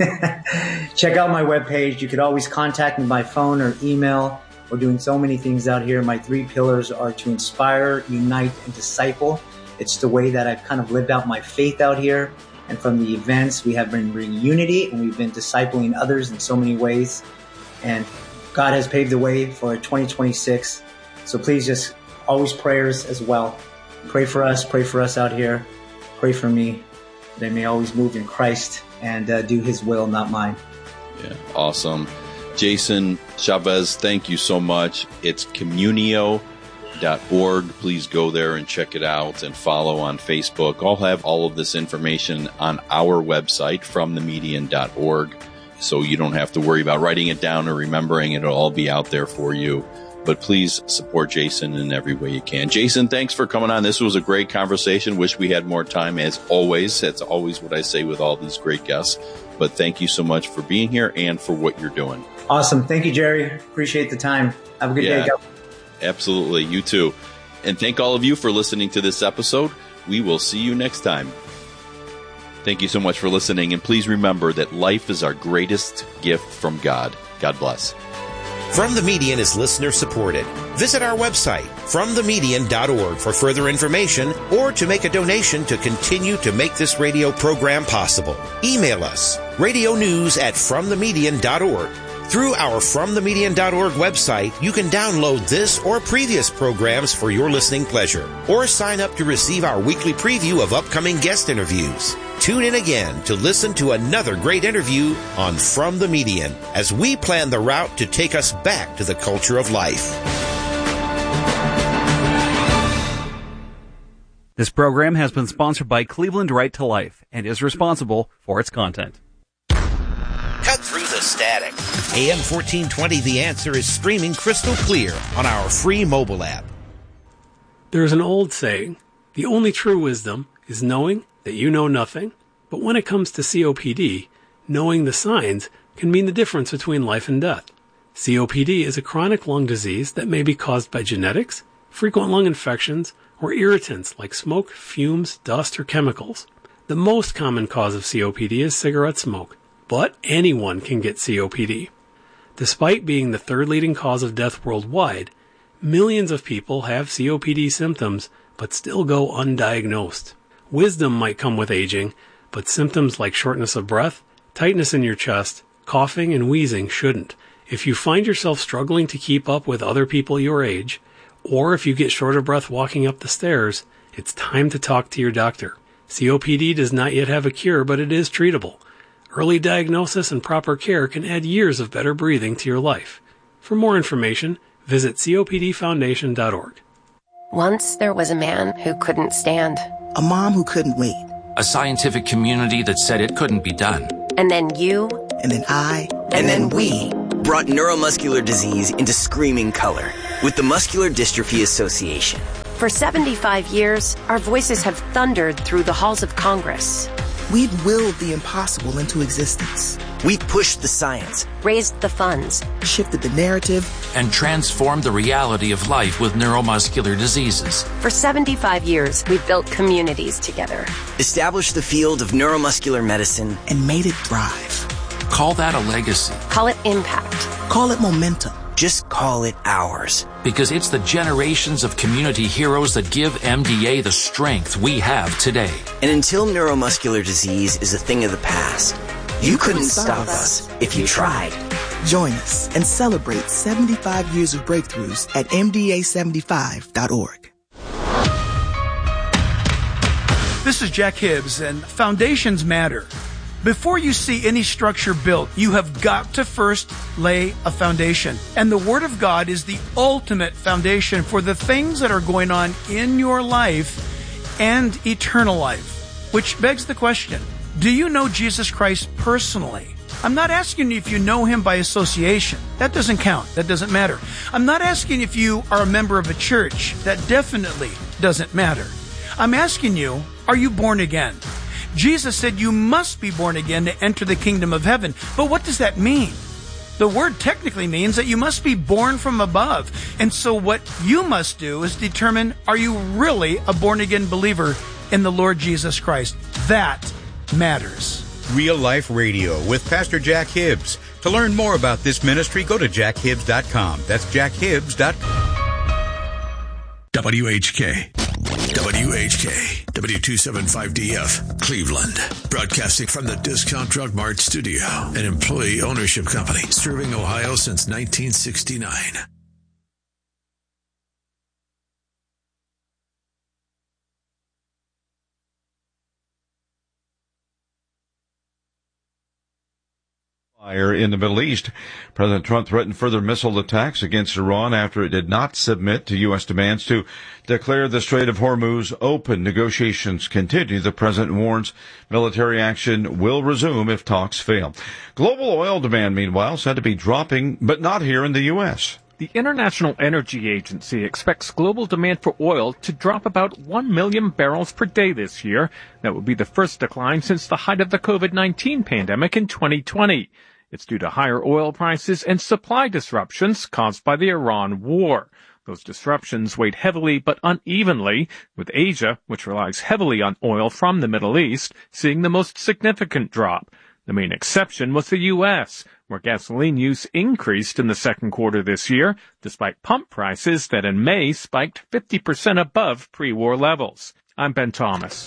check out my webpage. You could always contact me by phone or email. We're doing so many things out here. My three pillars are to inspire, unite, and disciple. It's the way that I've kind of lived out my faith out here. And from the events, we have been bringing unity and we've been discipling others in so many ways. And God has paved the way for twenty twenty-six. So please just always prayers as well. Pray for us. Pray for us out here. Pray for me. That I may always move in Christ and uh, do his will, not mine. Yeah, awesome. Jason Chavez, thank you so much. It's communio dot org. Please go there and check it out and follow on Facebook. I'll have all of this information on our website, from the median dot org, so you don't have to worry about writing it down or remembering it. It'll all be out there for you. But please support Jason in every way you can. Jason, thanks for coming on. This was a great conversation. Wish we had more time, as always. That's always what I say with all these great guests. But thank you so much for being here and for what you're doing. Awesome. Thank you, Jerry. Appreciate the time. Have a good yeah. day. Go. Absolutely. You too. And thank all of you for listening to this episode. We will see you next time. Thank you so much for listening. And please remember that life is our greatest gift from God. God bless. From the Median is listener supported. Visit our website, from the median dot org, for further information or to make a donation to continue to make this radio program possible. Email us, radio news at from the median dot org. Through our from the median dot org website, you can download this or previous programs for your listening pleasure, or sign up to receive our weekly preview of upcoming guest interviews. Tune in again to listen to another great interview on From the Median as we plan the route to take us back to the culture of life. This program has been sponsored by Cleveland Right to Life and is responsible for its content. Cut through the static. A M fourteen twenty The Answer is streaming crystal clear on our free mobile app. There's an old saying, the only true wisdom is knowing that you know nothing. But when it comes to C O P D, knowing the signs can mean the difference between life and death. C O P D is a chronic lung disease that may be caused by genetics, frequent lung infections, or irritants like smoke, fumes, dust, or chemicals. The most common cause of C O P D is cigarette smoke, but anyone can get C O P D. Despite being the third leading cause of death worldwide, millions of people have C O P D symptoms but still go undiagnosed. Wisdom might come with aging, but symptoms like shortness of breath, tightness in your chest, coughing, and wheezing shouldn't. If you find yourself struggling to keep up with other people your age, or if you get short of breath walking up the stairs, it's time to talk to your doctor. C O P D does not yet have a cure, but it is treatable. Early diagnosis and proper care can add years of better breathing to your life. For more information, visit C O P D foundation dot org. Once there was a man who couldn't stand. A mom who couldn't wait. A scientific community that said it couldn't be done. And then you. And then I. And, and then, then we. Brought neuromuscular disease into screaming color with the Muscular Dystrophy Association. For seventy-five years, our voices have thundered through the halls of Congress. We've willed the impossible into existence. We pushed the science, raised the funds, shifted the narrative, and transformed the reality of life with neuromuscular diseases. For seventy-five years, we've built communities together. Established the field of neuromuscular medicine, and made it thrive. Call that a legacy. Call it impact. Call it momentum. Just call it ours. Because it's the generations of community heroes that give M D A the strength we have today. And until neuromuscular disease is a thing of the past, you, you couldn't, couldn't stop us if you tried. Join us and celebrate seventy-five years of breakthroughs at M D A seventy-five dot org. This is Jack Hibbs, and foundations matter. Before you see any structure built, you have got to first lay a foundation. And the Word of God is the ultimate foundation for the things that are going on in your life and eternal life. Which begs the question, do you know Jesus Christ personally? I'm not asking you if you know Him by association. That doesn't count. That doesn't matter. I'm not asking if you are a member of a church. That definitely doesn't matter. I'm asking you, are you born again? Jesus said you must be born again to enter the kingdom of heaven. But what does that mean? The word technically means that you must be born from above. And so what you must do is determine, are you really a born-again believer in the Lord Jesus Christ? That matters. Real Life Radio with Pastor Jack Hibbs. To learn more about this ministry, go to jack hibbs dot com. That's jack hibbs dot com. W H K. W H K, W two seventy-five D F, Cleveland. Broadcasting from the Discount Drug Mart studio, an employee ownership company serving Ohio since nineteen sixty-nine. Fire in the Middle East. President Trump threatened further missile attacks against Iran after it did not submit to U S demands to declare the Strait of Hormuz open. Negotiations continue. The president warns military action will resume if talks fail. Global oil demand, meanwhile, said to be dropping, but not here in the U S. The International Energy Agency expects global demand for oil to drop about one million barrels per day this year. That would be the first decline since the height of the COVID nineteen pandemic in twenty twenty. It's due to higher oil prices and supply disruptions caused by the Iran war. Those disruptions weighed heavily but unevenly, with Asia, which relies heavily on oil from the Middle East, seeing the most significant drop. The main exception was the U S, where gasoline use increased in the second quarter this year, despite pump prices that in May spiked fifty percent above pre-war levels. I'm Ben Thomas.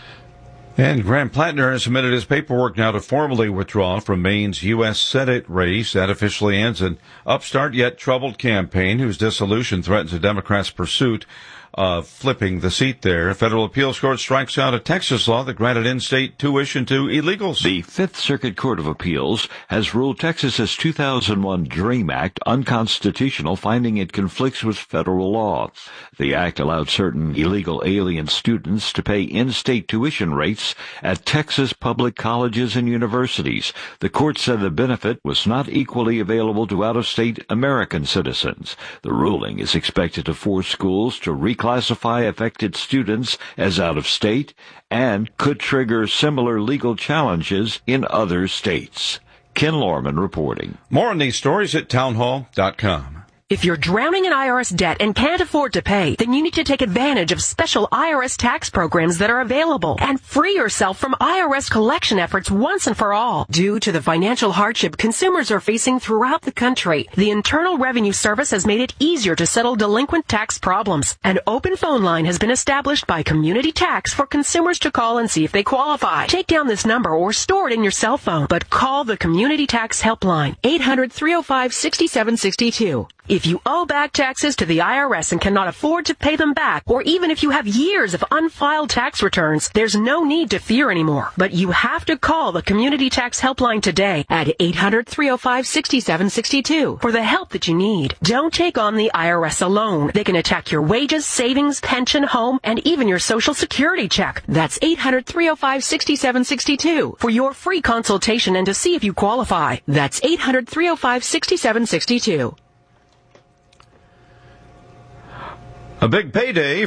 And Graham Plattner has submitted his paperwork now to formally withdraw from Maine's U S Senate race. That officially ends an upstart yet troubled campaign whose dissolution threatens the Democrats' pursuit of flipping the seat there. A federal appeals court strikes out a Texas law that granted in-state tuition to illegals. The Fifth Circuit Court of Appeals has ruled Texas's two thousand one DREAM Act unconstitutional, finding it conflicts with federal law. The act allowed certain illegal alien students to pay in-state tuition rates at Texas public colleges and universities. The court said the benefit was not equally available to out-of-state American citizens. The ruling is expected to force schools to reclassify classify affected students as out-of-state and could trigger similar legal challenges in other states. Ken Lorman reporting. More on these stories at townhall dot com. If you're drowning in I R S debt and can't afford to pay, then you need to take advantage of special I R S tax programs that are available and free yourself from I R S collection efforts once and for all. Due to the financial hardship consumers are facing throughout the country, the Internal Revenue Service has made it easier to settle delinquent tax problems. An open phone line has been established by Community Tax for consumers to call and see if they qualify. Take down this number or store it in your cell phone, but call the Community Tax Helpline, eight hundred, three oh five, six seven six two. If you owe back taxes to the I R S and cannot afford to pay them back, or even if you have years of unfiled tax returns, there's no need to fear anymore. But you have to call the Community Tax Helpline today at eight hundred, three oh five, six seven six two for the help that you need. Don't take on the I R S alone. They can attack your wages, savings, pension, home, and even your Social Security check. That's eight hundred, three oh five, six seven six two for your free consultation and to see if you qualify. That's eight hundred, three oh five, six seven six two. A big payday